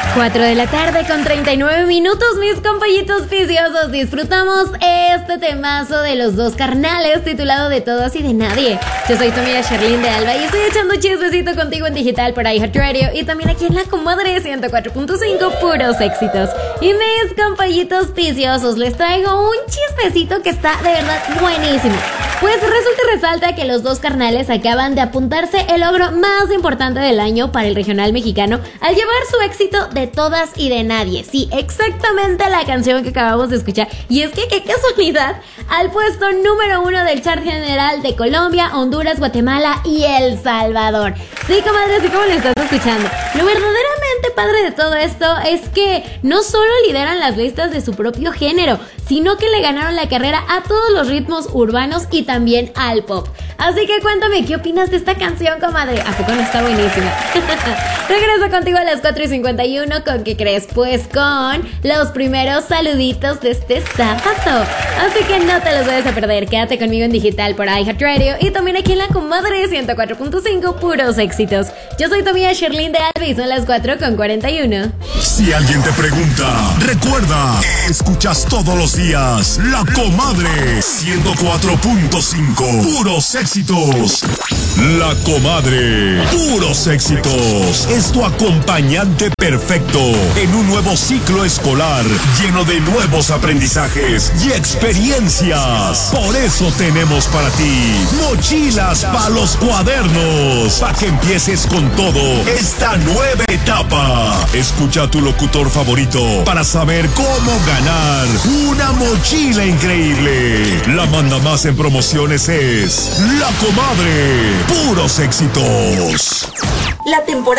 4 de la tarde con 39 minutos, mis compañitos viciosos. Disfrutamos este temazo de los dos carnales titulado De Todos y de Nadie. Yo soy tu amiga Sherlyn de Alba y estoy echando chismecito contigo en digital por iHeartRadio y también aquí en La Comadre 104.5, puros éxitos. Y mis compañitos viciosos, les traigo un chismecito que está de verdad buenísimo. Pues resulta y resalta que los dos carnales acaban de apuntarse el logro más importante del año para el regional mexicano al llevar su éxito De Todas y de Nadie. Sí, exactamente la canción que acabamos de escuchar. Y es que, qué casualidad, al puesto número 1 del chart general de Colombia, Honduras, Guatemala y El Salvador. Sí, comadre, así como lo estás escuchando. Lo verdaderamente padre de todo esto es que no solo lideran las listas de su propio género, sino que le ganaron la carrera a todos los ritmos urbanos y también al pop. Así que cuéntame, ¿qué opinas de esta canción, comadre? ¿A poco no está buenísima? Regreso contigo a las 4:51. ¿Con qué crees? Pues con los primeros saluditos de este sábado. Así que no te los vayas a perder. Quédate conmigo en digital por iHeartRadio y también aquí en La Comadre 104.5, puros éxitos. Yo soy tu amiga Sherlyn de Alba y son las 4:41. Si alguien te pregunta, recuerda, escuchas todos los días La Comadre 104.5, puros éxitos. La Comadre, puros éxitos, es tu acompañante perfecto en un nuevo ciclo escolar lleno de nuevos aprendizajes y experiencias. Por eso tenemos para ti mochilas para los cuadernos, para que empieces con todo esta nueva etapa. Escucha a tu locutor favorito para saber cómo ganar una mochila increíble. La manda más en promociones es La Comadre, puros éxitos. La temporada